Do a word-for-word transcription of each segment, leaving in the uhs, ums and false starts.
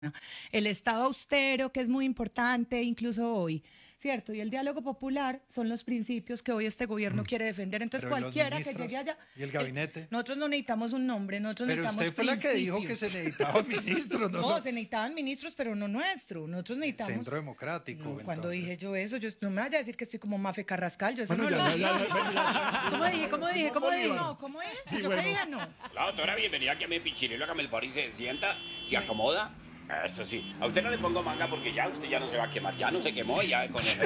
el Estado austero, que es muy importante incluso hoy, ¿cierto? Y el diálogo popular son los principios que hoy este gobierno quiere defender. Entonces, Pero ¿y los cualquiera que ministros llegue allá... y el gabinete? nosotros no necesitamos un nombre, nosotros Pero necesitamos usted fue la que dijo que se principios. necesitaban ministros, ¿no? No, no. se necesitaban ministros, pero no nuestro. Nosotros necesitamos... Centro Democrático. No, cuando entonces. dije yo eso, yo no me vaya a decir que estoy como Mafe Carrascal, yo eso Bueno, no ya, lo ya, dije. ya, ya, ya. ¿Cómo dije? ¿Cómo dije? ¿Cómo dije? Bolívar. No, ¿cómo es? Sí, yo bueno. qué dije, no. La doctora, bienvenida aquí a mi pichirilo, hágame el favor y se sienta, se acomoda. Eso sí, a usted no le pongo manga porque ya usted ya no se va a quemar, ya no se quemó, ya con eso.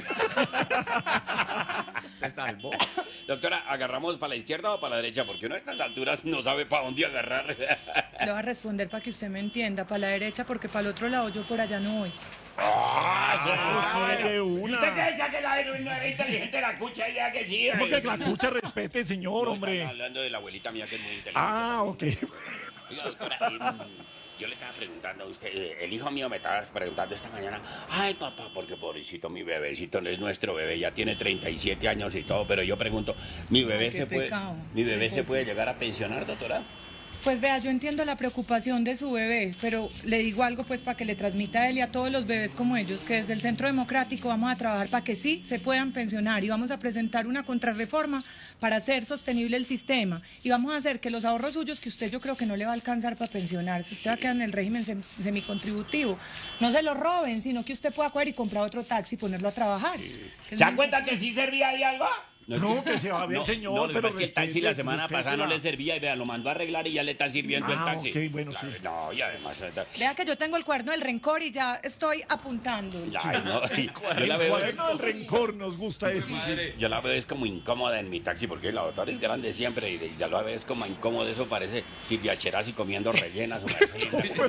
Se salvó. Doctora, ¿agarramos para la izquierda o para la derecha? Porque uno a estas alturas no sabe para dónde agarrar. Le voy a responder para que usted me entienda, para la derecha, porque para el otro lado yo por allá no voy. ¡Ah, eso Ah, sí! de ¿Y una. usted qué decía que la no era inteligente la cucha ya que sí? ¿Cómo que la cucha respete, señor, No, hombre? están hablando de la abuelita mía que es muy inteligente. Ah, ok. Oiga, doctora, eh, yo le estaba preguntando a usted, eh, el hijo mío me estaba preguntando esta mañana, ay papá, porque pobrecito mi bebecito no es nuestro bebé, ya tiene treinta y siete años y todo, pero yo pregunto, ¿mi bebé Ay, qué se puede, pecado. mi bebé se Pues puede sí. llegar a pensionar, doctora? Pues vea, yo entiendo la preocupación de su bebé, pero le digo algo pues para que le transmita a él y a todos los bebés como ellos, que desde el Centro Democrático vamos a trabajar para que sí se puedan pensionar y vamos a presentar una contrarreforma para hacer sostenible el sistema y vamos a hacer que los ahorros suyos, que usted yo creo que no le va a alcanzar para pensionarse, usted va a quedar en el régimen sem- semicontributivo, no se lo roben, sino que usted pueda coger y comprar otro taxi y ponerlo a trabajar. que es ¿Se dan muy cuenta que sí servía de algo? No, que se va bien, no, señor, No, lo que pero pasa es que el taxi la respete, semana pasada no respétela. le servía y vea, lo mandó a arreglar y ya le está sirviendo el Ah, taxi. ok, bueno, sí. No, y además... Vea que yo tengo el cuaderno del rencor y ya estoy apuntando. Ay, no, y yo la El veo... cuaderno del rencor nos gusta eso. Sí. Yo la veo es como incómoda en mi taxi porque la doctora es grande siempre y ya la veo es como incómoda, eso parece Silvia Cherazzi comiendo rellenas o merced.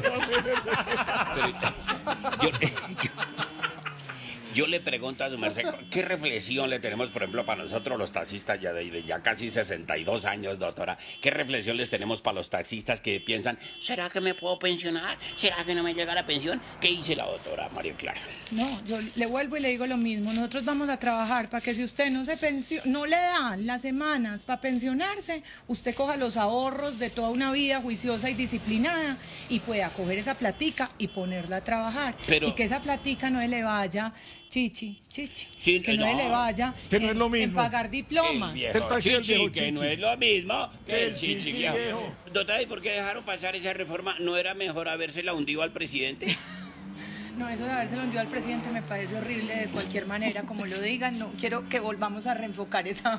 Pero yo, yo- yo le pregunto a su merced, ¿qué reflexión le tenemos, por ejemplo, para nosotros los taxistas ya de, de ya casi sesenta y dos años, doctora? ¿Qué reflexión les tenemos para los taxistas que piensan, ¿será que me puedo pensionar? ¿Será que no me llega la pensión? ¿Qué dice la doctora María Clara? No, yo le vuelvo y le digo lo mismo. Nosotros vamos a trabajar para que si usted no se pensio- no le dan las semanas para pensionarse, usted coja los ahorros de toda una vida juiciosa y disciplinada y pueda coger esa platica y ponerla a trabajar. Pero- y que esa platica no se le vaya, chichi, chichi. Sí, que no, se no. le vaya Que no en, es lo en mismo. pagar diplomas. El viejo El taxi del chichi, viejo que no chichi. es lo mismo que el chichi, chichi viejo. viejo. Doctora, ¿y por qué dejaron pasar esa reforma? ¿No era mejor habérsela hundido al presidente? No, eso de haberse hundido al presidente me parece horrible de cualquier manera, como lo digan. No quiero que volvamos a reenfocar esa.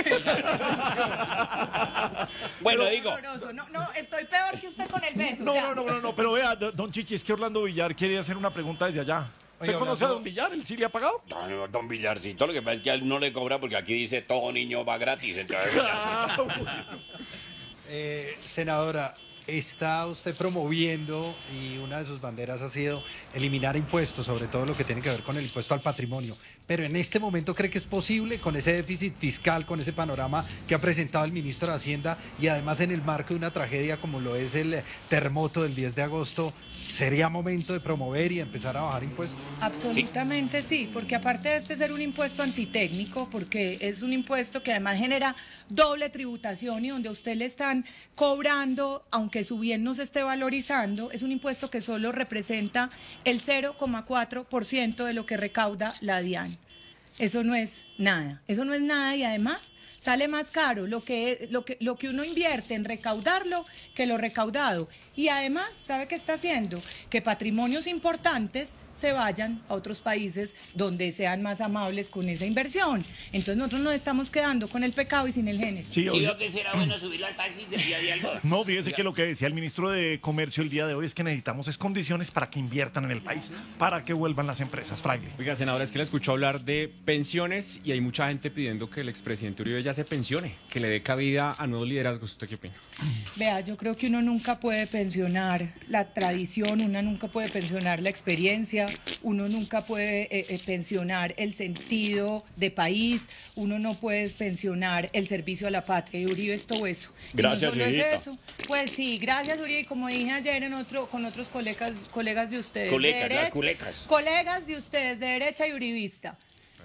Bueno, Pero digo, horroroso. No, no, estoy peor que usted con el beso. No, ya. no, no, no, no, pero vea, do- don Chichi, es que Orlando Villar quiere hacer una pregunta desde allá. ¿Usted Oye, conoce a Orlando- don Villar? ¿Él sí le ha pagado? no, no, don Villarcito, lo que pasa es que a él no le cobra porque aquí dice todo niño va gratis. Entonces, Ah, Eh, senadora, está usted promoviendo y una de sus banderas ha sido eliminar impuestos, sobre todo lo que tiene que ver con el impuesto al patrimonio. Pero en este momento cree que es posible con ese déficit fiscal, con ese panorama que ha presentado el ministro de Hacienda y además en el marco de una tragedia como lo es el terremoto del diez de agosto, ¿sería momento de promover y empezar a bajar impuestos? Absolutamente sí, porque aparte de este ser un impuesto antitécnico, porque es un impuesto que además genera doble tributación y donde a usted le están cobrando, aunque su bien no se esté valorizando, es un impuesto que solo representa el cero coma cuatro por ciento de lo que recauda la DIAN. Eso no es nada, eso no es nada y además sale más caro lo que, lo que, lo que uno invierte en recaudarlo que lo recaudado. Y además, ¿sabe qué está haciendo? Que patrimonios importantes se vayan a otros países donde sean más amables con esa inversión. Entonces nosotros nos estamos quedando con el pecado y sin el género. sí, ¿sí oye. veo que será bueno subirlo al taxi y servía de algo? No, fíjese que lo que decía el ministro de Comercio el día de hoy es que necesitamos es condiciones para que inviertan en el país, para que vuelvan las empresas, Fraile. Oiga, senadora, es que le escucho hablar de pensiones y hay mucha gente pidiendo que el expresidente Uribe ya se pensione, que le dé cabida a nuevos liderazgos. ¿Usted qué opina? Vea, yo creo que uno nunca puede pensionar la tradición, uno nunca puede pensionar la experiencia, uno nunca puede eh, eh, pensionar el sentido de país, uno no puede pensionar el servicio a la patria. Y Uribe es todo eso. Y Gracias, no solo es Uribita. eso. Pues sí, gracias Uribe. Y como dije ayer en otro, con otros colegas, colegas de ustedes. de Colecas, las derecha- culecas. Colegas de ustedes, de derecha y uribista.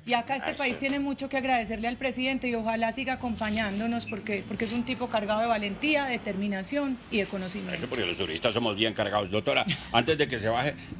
Y acá este Eso. país tiene mucho que agradecerle al presidente y ojalá siga acompañándonos porque, porque es un tipo cargado de valentía, determinación y de conocimiento. Porque los turistas somos bien cargados. Doctora, antes de que se baje,